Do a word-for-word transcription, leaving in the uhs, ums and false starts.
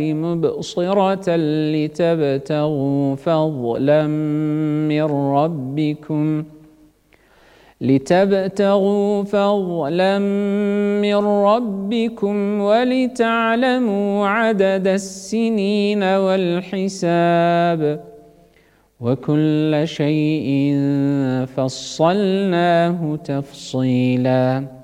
مبصرة لتبتغوا فضلا من ربكم لتبتغوا فضلا من ربكم ولتعلموا عدد السنين والحساب وكل شيء فصلناه تفصيلا